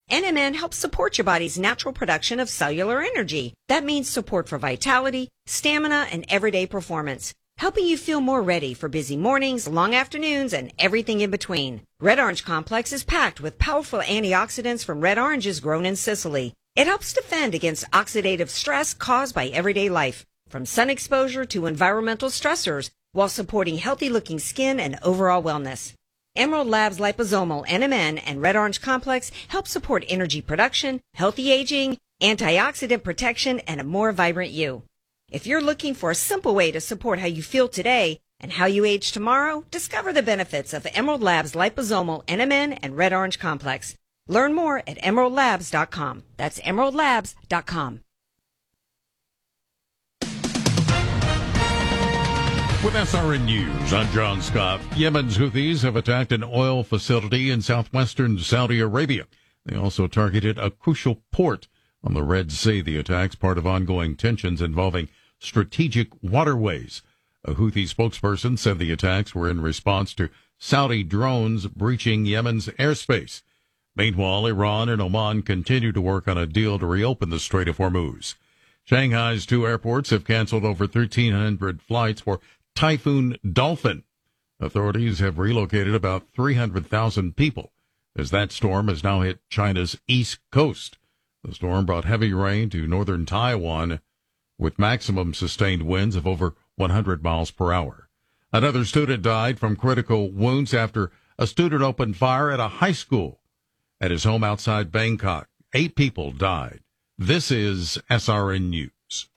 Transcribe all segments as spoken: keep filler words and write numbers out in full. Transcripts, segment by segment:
N M N helps support your body's natural production of cellular energy. That means support for vitality, stamina, and everyday performance, helping you feel more ready for busy mornings, long afternoons, and everything in between. Red Orange Complex is packed with powerful antioxidants from red oranges grown in Sicily. It helps defend against oxidative stress caused by everyday life, from sun exposure to environmental stressors, while supporting healthy-looking skin and overall wellness. Emerald Labs Liposomal N M N and Red Orange Complex help support energy production, healthy aging, antioxidant protection, and a more vibrant you. If you're looking for a simple way to support how you feel today and how you age tomorrow, discover the benefits of Emerald Labs Liposomal N M N and Red Orange Complex. Learn more at emerald labs dot com. That's emerald labs dot com. With S R N News, I'm John Scott. Yemen's Houthis have attacked an oil facility in southwestern Saudi Arabia. They also targeted a crucial port on the Red Sea. The attacks part of ongoing tensions involving strategic waterways. A Houthi spokesperson said the attacks were in response to Saudi drones breaching Yemen's airspace. Meanwhile, Iran and Oman continue to work on a deal to reopen the Strait of Hormuz. Shanghai's two airports have canceled over thirteen hundred flights for Typhoon Dolphin. Authorities have relocated about three hundred thousand people as that storm has now hit China's east coast. The storm brought heavy rain to northern Taiwan with maximum sustained winds of over one hundred miles per hour. Another student died from critical wounds after a student opened fire at a high school at his home outside Bangkok. Eight people died. This is S R N News.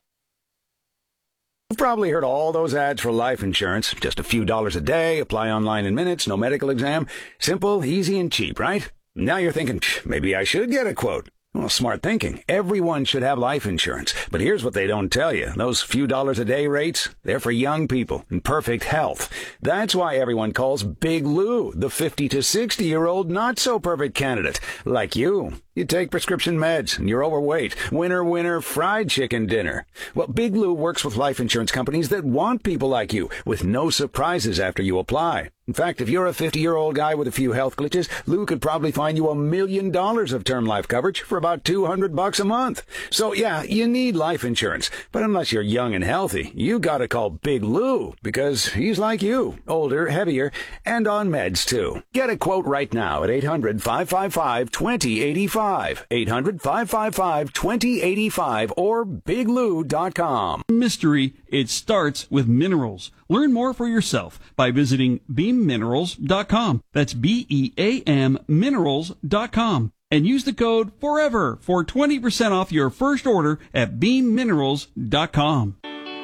You've probably heard all those ads for life insurance. Just a few dollars a day, apply online in minutes, no medical exam. Simple, easy, and cheap, right? Now you're thinking, maybe I should get a quote. Well, smart thinking. Everyone should have life insurance. But here's what they don't tell you. Those few dollars a day rates, they're for young people in perfect health. That's why everyone calls Big Lou the fifty to sixty-year-old not-so-perfect candidate. Like you. You take prescription meds, and you're overweight. Winner, winner, fried chicken dinner. Well, Big Lou works with life insurance companies that want people like you, with no surprises after you apply. In fact, if you're a fifty-year-old guy with a few health glitches, Lou could probably find you a million dollars of term life coverage for about two hundred bucks a month. So, yeah, you need life insurance. But unless you're young and healthy, you gotta call Big Lou, because he's like you, older, heavier, and on meds, too. Get a quote right now at eight hundred, five five five, two zero eight five. eight hundred, five five five, two zero eight five or big lou dot com. Mystery, it starts with minerals. Learn more for yourself by visiting beam minerals dot com. That's B E A M minerals dot com. And use the code FOREVER for twenty percent off your first order at beam minerals dot com.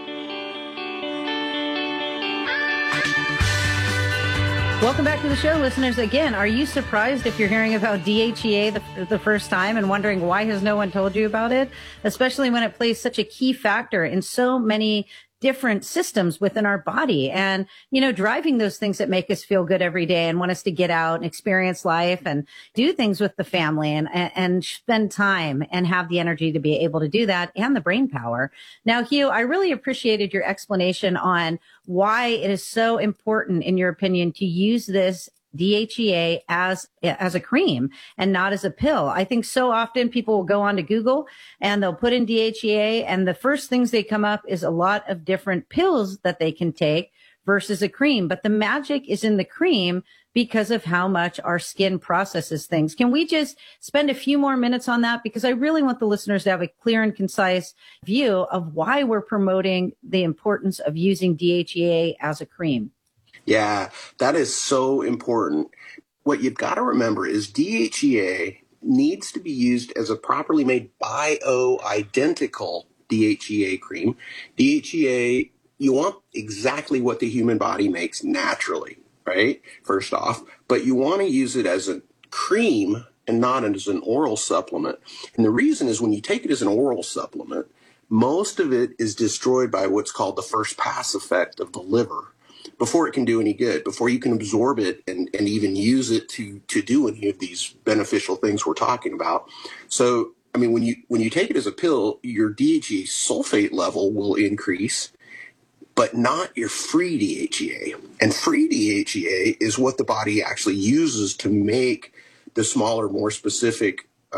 Welcome back to the show, listeners. Again, are you surprised if you're hearing about D H E A the, the first time and wondering why has no one told you about it? Especially when it plays such a key factor in so many different systems within our body and, you know, driving those things that make us feel good every day and want us to get out and experience life and do things with the family and, and spend time and have the energy to be able to do that and the brain power. Now, Hugh, I really appreciated your explanation on why it is so important, in your opinion, to use this D H E A as as a cream and not as a pill. I think so often people will go onto Google and they'll put in D H E A and the first things they come up is a lot of different pills that they can take versus a cream. But the magic is in the cream because of how much our skin processes things. Can we just spend a few more minutes on that? Because I really want the listeners to have a clear and concise view of why we're promoting the importance of using D H E A as a cream. Yeah, that is so important. What you've got to remember is D H E A needs to be used as a properly made bioidentical D H E A cream. D H E A, you want exactly what the human body makes naturally, right? First off, but you want to use it as a cream and not as an oral supplement. And the reason is when you take it as an oral supplement, most of it is destroyed by what's called the first pass effect of the liver before it can do any good, before you can absorb it and, and even use it to, to do any of these beneficial things we're talking about. So, I mean, when you when you take it as a pill, your D H E A sulfate level will increase, but not your free D H E A. And free D H E A is what the body actually uses to make the smaller, more specific